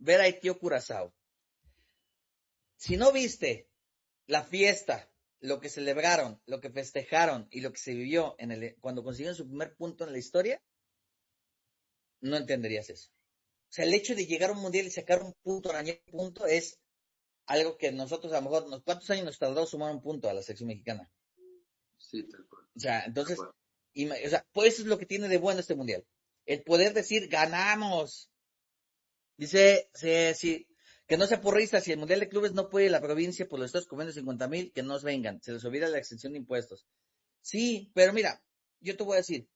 ver a Haití o Curazao. Si no viste la fiesta, lo que celebraron, lo que festejaron y lo que se vivió cuando consiguieron su primer punto en la historia, no entenderías eso. O sea, el hecho de llegar a un mundial y sacar un punto, arañar un punto, es algo que nosotros a lo mejor, ¿cuántos años nos tardó sumar un punto a la selección mexicana? Sí, tal cual. O sea, entonces, pues eso es lo que tiene de bueno este mundial. El poder decir, ganamos. Dice, sí, que no sea porrista, si el mundial de clubes no puede ir a la provincia por los estados cobrando 50,000, que nos vengan, se les olvida la extensión de impuestos. Sí, pero mira, yo te voy a decir,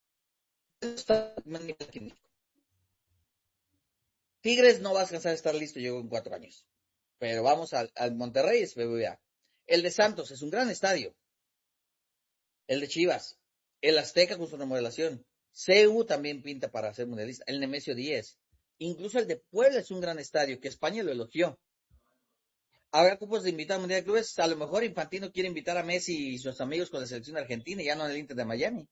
Tigres no va a alcanzar a estar listo, llegó en 4 años. Pero vamos al Monterrey, es BBVA. El de Santos es un gran estadio. El de Chivas, el Azteca con su remodelación. CU también pinta para ser mundialista. El Nemesio 10. Incluso el de Puebla es un gran estadio, que España lo elogió. Habrá cupos de invitar al Mundial de Clubes. A lo mejor Infantino quiere invitar a Messi y sus amigos con la selección argentina y ya no al Inter de Miami.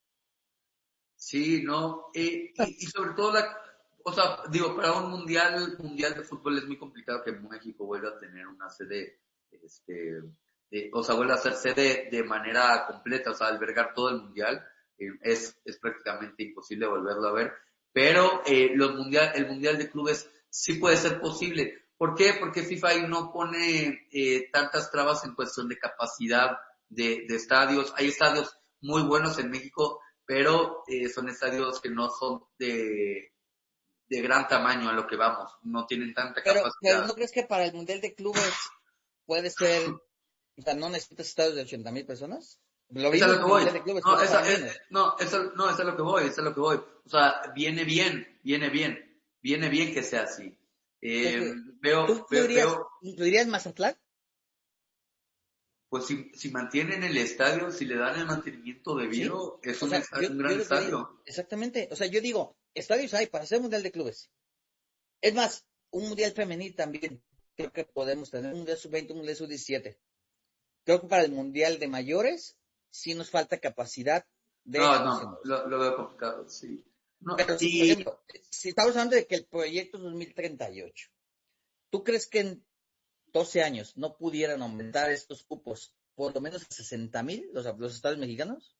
Sí, no, y sobre todo o sea, digo, para un mundial de fútbol es muy complicado que México vuelva a tener una sede, o sea, vuelva a ser sede de manera completa, o sea, albergar todo el mundial, es prácticamente imposible volverlo a ver, pero el mundial de clubes sí puede ser posible. ¿Por qué? Porque FIFA ahí no pone tantas trabas en cuestión de capacidad de estadios. Hay estadios muy buenos en México, pero son estadios que no son de gran tamaño a lo que vamos, no tienen tanta Pero capacidad. ¿no crees que para el Mundial de Clubes puede ser, o sea, no necesitas estadios de 80,000 personas? Lo Es a vimos lo que con el voy. Mundial de Clubes, No, cuántos estaban llenos. no, es a lo que voy, es a lo que voy. O sea, viene bien que sea así. Entonces, ¿tú Veo, incluirías Mazatlán? pues si mantienen el estadio, si le dan el mantenimiento Sí. debido, es O sea, un yo gran lo que digo, estadio. exactamente. O sea, yo digo, estadios hay para hacer Mundial de Clubes. Es más, un Mundial femenil también. Creo que podemos tener un Mundial sub-20, un Mundial sub-17. Creo que para el Mundial de mayores sí nos falta capacidad de No, aficionados. lo veo complicado, sí. No, Pero si, por y ejemplo, si estamos hablando de que el proyecto es 2038, ¿tú crees que en 12 años no pudieran aumentar estos cupos por lo menos a 60,000 los estados mexicanos?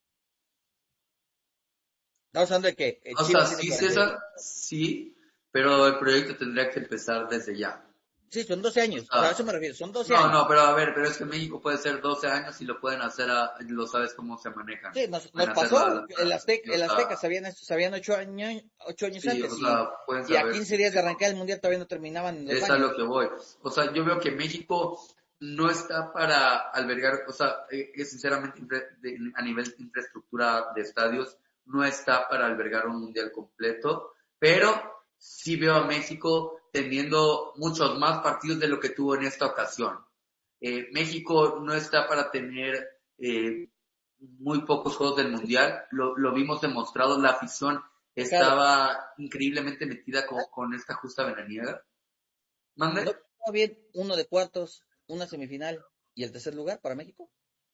Estamos hablando de que o sea, Chivas tiene sí, 48. César, sí, pero el proyecto tendría que empezar desde ya. Sí, son 12 O años. O sea, a sea, eso me refiero. Son 12 años. no, pero a ver, pero es que México puede ser 12 años y lo pueden hacer, lo sabes cómo se manejan. Sí, nos Pueden hacerlo pasó. El o sea, Azteca se habían 8 años sí, antes o sea, pueden y a saber 15 días de arrancar el mundial todavía no terminaban en 2 es a lo años. que voy. O sea, yo veo que México no está para albergar, o sea, sinceramente a nivel de infraestructura de estadios, no está para albergar un mundial completo, pero sí veo a México teniendo muchos más partidos de lo que tuvo en esta ocasión. México no está para tener muy pocos juegos del mundial, lo vimos demostrado, la afición Ricardo, estaba increíblemente metida con esta justa veraniega. ¿Mande? ¿no estaba bien uno de cuartos, una semifinal y el tercer lugar para México?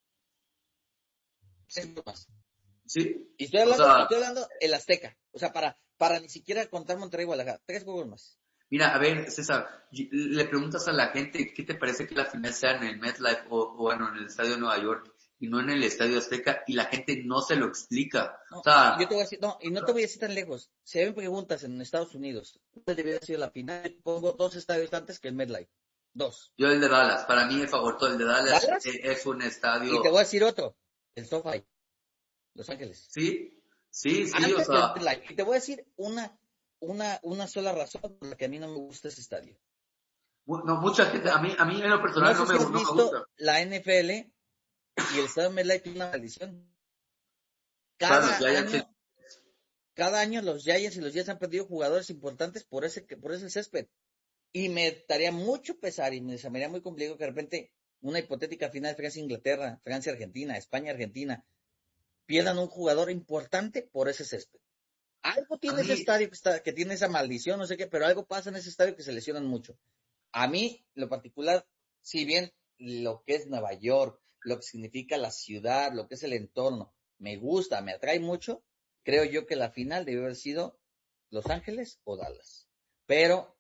Sí, más. Sí, Y estoy o hablando, y sea, estoy hablando el Azteca. O sea, para ni siquiera contar Monterrey y Guadalajara. 3 juegos más. mira, a ver, César, le preguntas a la gente qué te parece que la final sea en el MetLife o bueno, en el Estadio de Nueva York y no en el Estadio Azteca y la gente no se lo explica. O No, sea, yo te voy a decir, no, y no te voy a decir tan lejos. Si me preguntas en Estados Unidos, ¿cuál debería ser la final? Pongo 2 estadios antes que el MetLife. 2. yo el de Dallas, para mí el favorito el de Dallas ¿Dallas? es un Y te estadio, voy a decir otro. El SoFi, Los Ángeles. sí, sí, o Antes que el sea, MetLife. Y te voy a decir una sola razón por la que a mí no me gusta ese estadio. no, mucha gente, a mí en lo No personal sé si has no me visto gusta. la NFL y el estadio MetLife tiene una maldición. Claro, Cada ya, año, cada año los Giants y los Jets han perdido jugadores importantes por ese césped. Y me daría mucho pesar y me haría muy complicado que de repente una hipotética final Francia-Inglaterra, Francia-Argentina, España-Argentina, pierdan un jugador importante por ese césped. Algo a tiene ese mí, estadio que tiene esa maldición, no sé qué, pero algo pasa en ese estadio que se lesionan mucho. A mí, lo particular, si bien lo que es Nueva York, lo que significa la ciudad, lo que es el entorno, me gusta, me atrae mucho, creo yo que la final debe haber sido Los Ángeles o Dallas. Pero